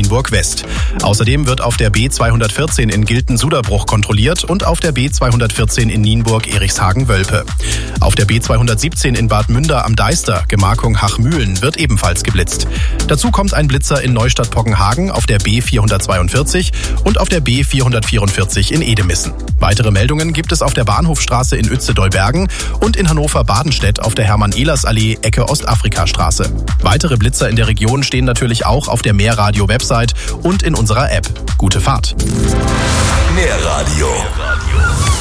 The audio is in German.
Nienburg West. Außerdem wird auf der B214 in Gilten-Suderbruch kontrolliert und auf der B214 in Nienburg-Erichshagen-Wölpe. Auf der B217 in Bad Münder am Deister, Gemarkung Hachmühlen, wird ebenfalls geblitzt. Dazu kommt ein Blitzer in Neustadt-Poggenhagen auf der B442 und auf der B444 in Edemissen. Weitere Meldungen gibt es auf der Bahnhofstraße in Uetze-Dolbergen und in Hannover-Badenstedt auf der Hermann-Ehlers-Allee, Ecke Ostafrika-Straße. Weitere Blitzer in der Region stehen natürlich auch auf der Mehrradio-Website und in unserer App. Gute Fahrt! Mehrradio.